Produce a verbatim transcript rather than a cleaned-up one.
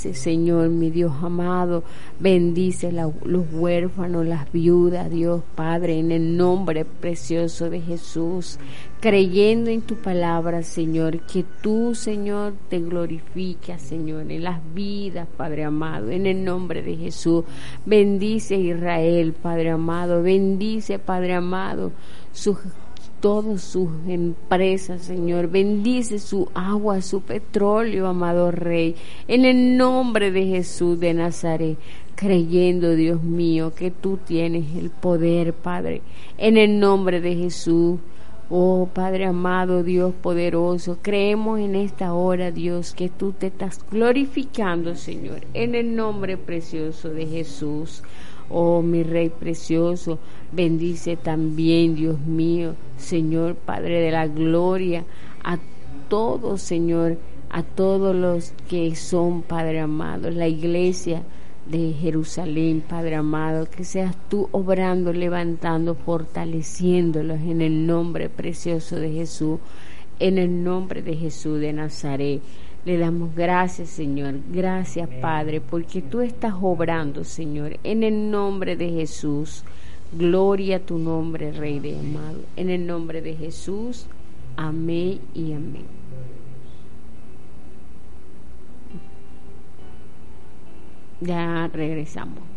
bendice, Señor, mi Dios amado, bendice la, los huérfanos, las viudas, Dios Padre, en el nombre precioso de Jesús, creyendo en tu palabra, Señor, que tú, Señor, te glorificas, Señor, en las vidas, Padre amado, en el nombre de Jesús. Bendice a Israel, Padre amado, bendice, Padre amado, sus todas sus empresas, Señor, bendice su agua, su petróleo, amado Rey, en el nombre de Jesús de Nazaret, creyendo, Dios mío, que tú tienes el poder, Padre, en el nombre de Jesús. Oh Padre amado, Dios poderoso, creemos en esta hora, Dios, que tú te estás glorificando, Señor, en el nombre precioso de Jesús. Oh, mi Rey precioso, bendice también, Dios mío, Señor, Padre de la gloria, a todos, Señor, a todos los que son, Padre amado, la iglesia de Jerusalén, Padre amado, que seas tú obrando, levantando, fortaleciéndolos en el nombre precioso de Jesús, en el nombre de Jesús de Nazaret. Le damos gracias, Señor, gracias, Padre, porque tú estás obrando, Señor, en el nombre de Jesús. Gloria a tu nombre, Rey de amado, en el nombre de Jesús. Amén y amén. Ya regresamos.